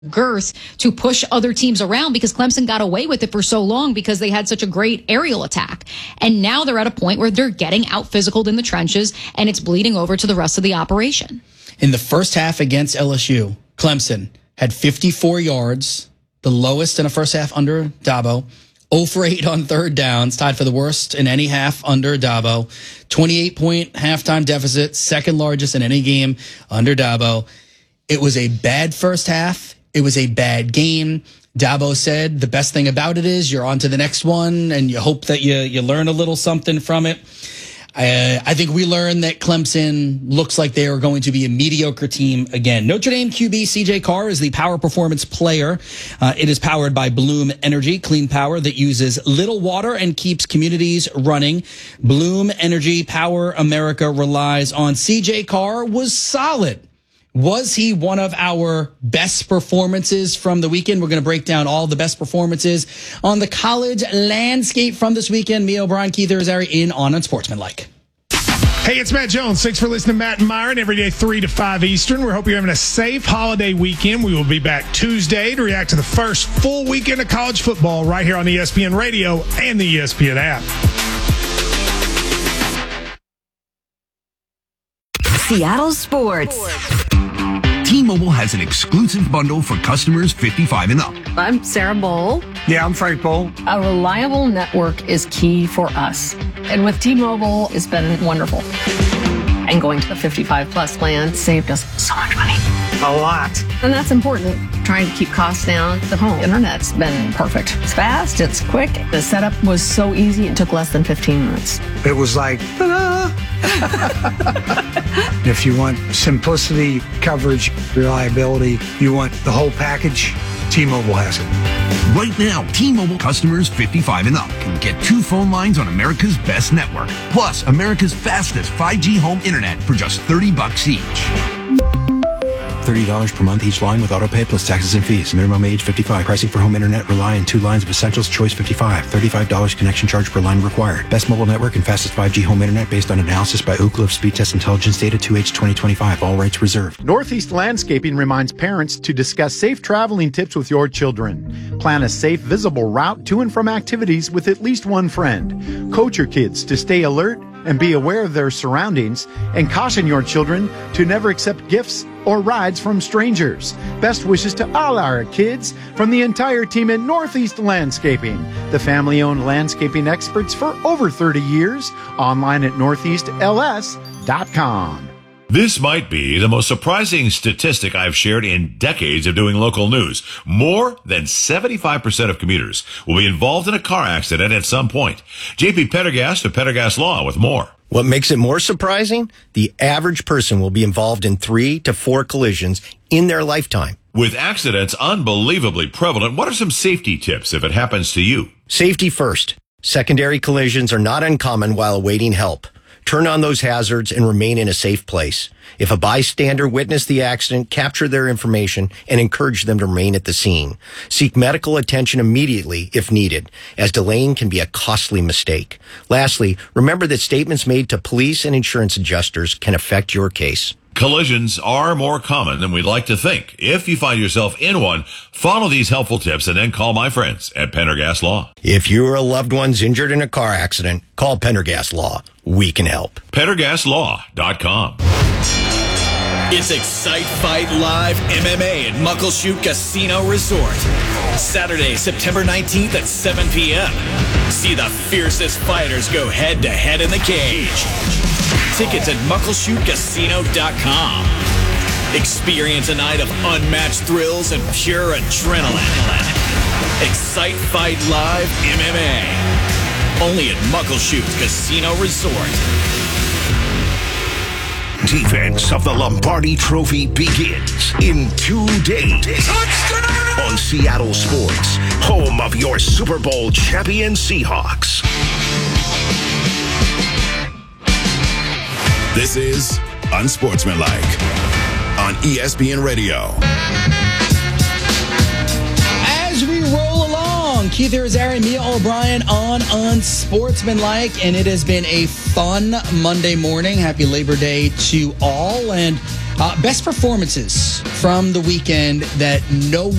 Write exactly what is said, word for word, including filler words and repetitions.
girth to push other teams around, because Clemson got away with it for so long because they had such a great aerial attack. And now they're at a point where they're getting out physicaled in the trenches, and it's bleeding over to the rest of the operation. In the first half against L S U, Clemson had fifty-four yards, the lowest in a first half under Dabo. zero for eight on third downs, tied for the worst in any half under Dabo. twenty-eight point halftime deficit, second largest in any game under Dabo. It was a bad first half. It was a bad game. Dabo said the best thing about it is you're on to the next one, and you hope that you, you learn a little something from it. I, I think we learned that Clemson looks like they are going to be a mediocre team again. Notre Dame Q B C J Carr is the power performance player. Uh, it is powered by Bloom Energy, clean power that uses little water and keeps communities running. Bloom Energy, power America relies on. C J Carr was solid. Was he one of our best performances from the weekend? We're going to break down all the best performances on the college landscape from this weekend. Mia O'Brien, Keith Irizarry in on Unsportsmanlike. Hey, it's Matt Jones. Thanks for listening to Matt and Myron every day, three to five Eastern. We hope you're having a safe holiday weekend. We will be back Tuesday to react to the first full weekend of college football right here on E S P N Radio and the E S P N app. Seattle Sports. T-Mobile has an exclusive bundle for customers fifty-five and up. I'm Sarah Bowl. Yeah, I'm Frank Bowl. A reliable network is key for us. And with T-Mobile, it's been wonderful. And going to the fifty-five plus plan saved us so much money. A lot. And that's important. Trying to keep costs down. The home internet's been perfect. It's fast, it's quick. The setup was so easy, it took less than fifteen minutes. It was like, ta-da! If you want simplicity, coverage, reliability, you want the whole package, T-Mobile has it. Right now, T-Mobile customers fifty-five and up can get two phone lines on America's best network, plus America's fastest five G home internet for just thirty bucks each. thirty dollars per month each line with autopay plus taxes and fees. Minimum age fifty-five. Pricing for home internet rely on two lines of Essentials. Choice fifty-five. thirty-five dollars connection charge per line required. Best mobile network and fastest five G home internet based on analysis by Ookla of Speed Test Intelligence Data two H twenty twenty-five. All rights reserved. Northeast Landscaping reminds parents to discuss safe traveling tips with your children. Plan a safe, visible route to and from activities with at least one friend. Coach your kids to stay alert and be aware of their surroundings, and caution your children to never accept gifts or rides from strangers. Best wishes to all our kids from the entire team at Northeast Landscaping, the family-owned landscaping experts for over thirty years. Online at northeast l s dot com. This might be the most surprising statistic I've shared in decades of doing local news. More than seventy-five percent of commuters will be involved in a car accident at some point. J P Pendergast of Pendergast Law with more. What makes it more surprising? The average person will be involved in three to four collisions in their lifetime. With accidents unbelievably prevalent, what are some safety tips if it happens to you? Safety first. Secondary collisions are not uncommon while awaiting help. Turn on those hazards and remain in a safe place. If a bystander witnessed the accident, capture their information and encourage them to remain at the scene. Seek medical attention immediately if needed, as delaying can be a costly mistake. Lastly, remember that statements made to police and insurance adjusters can affect your case. Collisions are more common than we'd like to think. If you find yourself in one, follow these helpful tips and then call my friends at Pendergast Law. If you or a loved one's injured in a car accident, call Pendergast Law. We can help. Pendergast Law dot com. It's Excite Fight Live M M A at Muckleshoot Casino Resort. Saturday, September nineteenth at seven p.m. See the fiercest fighters go head-to-head in the cage. Tickets at muckleshoot casino dot com. Experience a night of unmatched thrills and pure adrenaline. Excite Fight Live M M A. Only at Muckleshoot Casino Resort. Defense of the Lombardi Trophy begins in two days. Touchdown! On Seattle Sports, home of your Super Bowl champion Seahawks. This is Unsportsmanlike on E S P N Radio. As we roll along, Keith Irizarry and Mia O'Brien on Unsportsmanlike, and it has been a fun Monday morning. Happy Labor Day to all, and Uh, best performances from the weekend that no